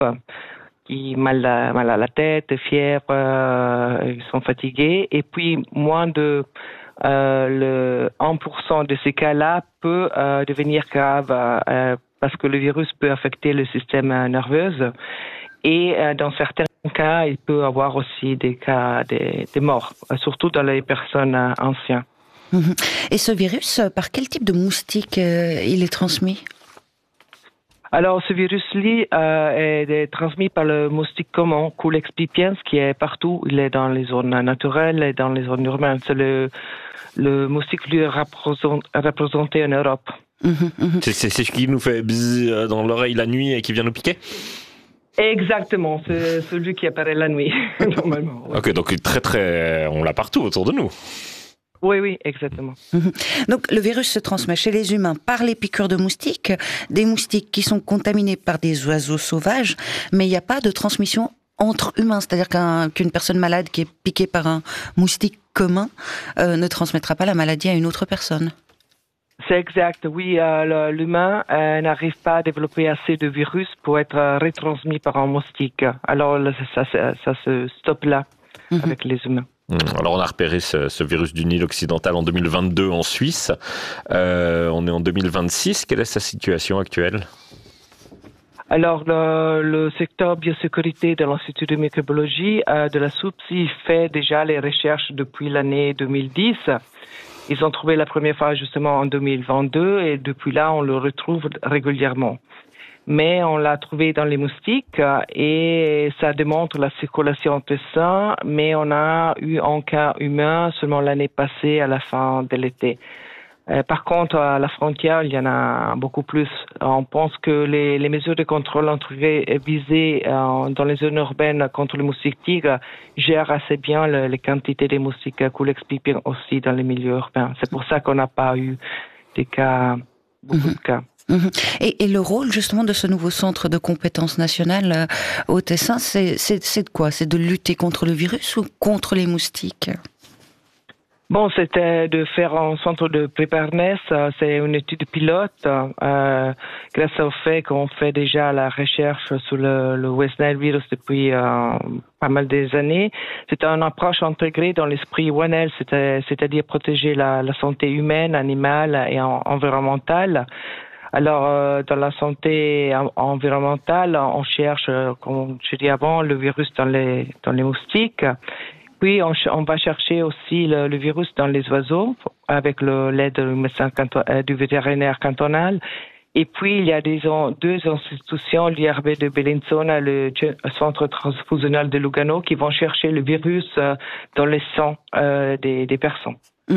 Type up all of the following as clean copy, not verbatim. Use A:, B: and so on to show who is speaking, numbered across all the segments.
A: qui mal à la tête, fièvre, ils sont fatigués. Et puis, moins de le 1% de ces cas-là peut devenir grave parce que le virus peut affecter le système nerveux. Et dans certains cas, il peut y avoir aussi des cas de morts, surtout dans les personnes anciennes.
B: Et ce virus, par quel type de moustique il est transmis ?
A: Alors, ce virus-là est transmis par le moustique commun, Culex pipiens, qui est partout. Il est dans les zones naturelles et dans les zones urbaines. C'est le moustique plus représenté en Europe.
C: C'est ce qui nous fait bzzz dans l'oreille la nuit et qui vient nous piquer ?
A: Exactement, c'est celui qui apparaît la nuit, normalement. Ouais.
C: Ok, donc on l'a partout autour de nous.
A: Oui, exactement.
B: Donc, le virus se transmet chez les humains par les piqûres de moustiques, des moustiques qui sont contaminés par des oiseaux sauvages, mais il n'y a pas de transmission entre humains. C'est-à-dire qu'une personne malade qui est piquée par un moustique commun ne transmettra pas la maladie à une autre personne.
A: C'est exact, oui. L'humain n'arrive pas à développer assez de virus pour être retransmis par un moustique. Alors, ça se stoppe là, avec les humains.
C: Alors on a repéré ce virus du Nil occidental en 2022 en Suisse. On est en 2026. Quelle est sa situation actuelle ?
A: Alors le secteur biosécurité de l'Institut de microbiologie de la SUPSI fait déjà les recherches depuis l'année 2010. Ils ont trouvé la première fois justement en 2022 et depuis là on le retrouve régulièrement. Mais on l'a trouvé dans les moustiques et ça démontre la circulation intestin, mais on a eu un cas humain seulement l'année passée à la fin de l'été. Par contre, à la frontière, il y en a beaucoup plus. On pense que les mesures de contrôle visées dans les zones urbaines contre les moustiques tigres gèrent assez bien les quantités de moustiques Culex pipiens aussi dans les milieux urbains. C'est pour ça qu'on n'a pas eu des cas, beaucoup de cas.
B: Et le rôle justement de ce nouveau centre de compétences nationales au Tessin, c'est de quoi ? C'est de lutter contre le virus ou contre les moustiques ?
A: Bon, c'était de faire un centre de preparedness. C'est une étude pilote grâce au fait qu'on fait déjà la recherche sur le West Nile virus depuis pas mal des années. C'était une approche intégrée dans l'esprit One Health, c'est-à-dire protéger la santé humaine, animale et environnementale. Alors, dans la santé environnementale, on cherche, comme je dis avant, le virus dans les moustiques. Puis, on va chercher aussi le virus dans les oiseaux avec l'aide du médecin du vétérinaire cantonal. Et puis, il y a deux institutions, l'IRB de Bellinzona et le Centre transfusionnel de Lugano, qui vont chercher le virus dans le sang des personnes.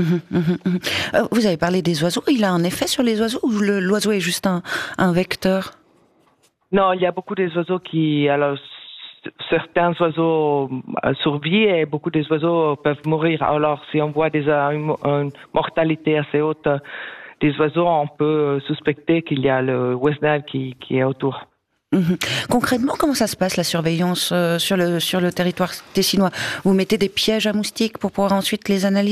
B: Vous avez parlé des oiseaux. Il a un effet sur les oiseaux ou l'oiseau est juste un vecteur ?
A: Non, il y a beaucoup des oiseaux alors, certains oiseaux survivent et beaucoup des oiseaux peuvent mourir. Alors, si on voit une mortalité assez haute des oiseaux, on peut suspecter qu'il y a le West Nile qui est autour.
B: Concrètement, comment ça se passe la surveillance sur le territoire tessinois ? Vous mettez des pièges à moustiques pour pouvoir ensuite les analyser ?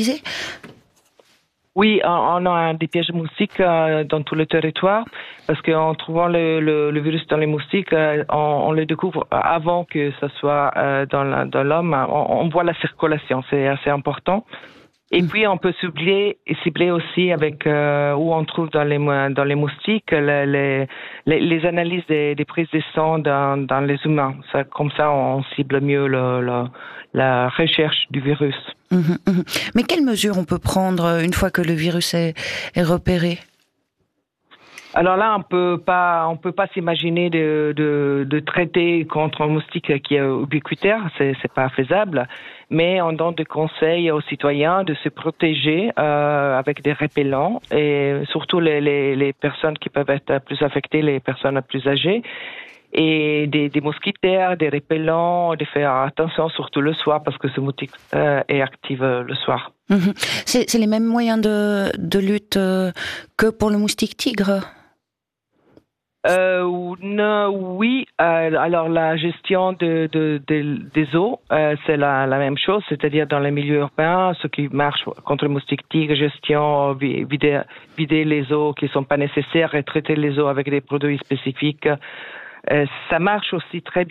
A: Oui, on a des pièges moustiques dans tout le territoire parce qu'en trouvant le virus dans les moustiques, on le découvre avant que ça soit dans l'homme. On voit la circulation, c'est assez important. Et puis on peut cibler aussi avec où on trouve dans les moustiques les analyses des prises de sang dans les humains. Comme ça, on cible mieux la recherche du virus.
B: Mais quelles mesures on peut prendre une fois que le virus est repéré ?
A: Alors là, on peut pas s'imaginer de traiter contre un moustique qui est ubiquitaire, c'est pas faisable. Mais on donne des conseils aux citoyens de se protéger avec des répellants et surtout les personnes qui peuvent être plus affectées, les personnes plus âgées. Et des mosquitaires, des répellants, de faire attention surtout le soir parce que ce moustique est actif le soir.
B: C'est les mêmes moyens de lutte que pour le moustique tigre ?
A: Non, oui. Alors la gestion des eaux, c'est la même chose, c'est-à-dire dans les milieux urbains, ce qui marche contre le moustique tigre, gestion, vider les eaux qui sont pas nécessaires et traiter les eaux avec des produits spécifiques. Ça marche aussi très bien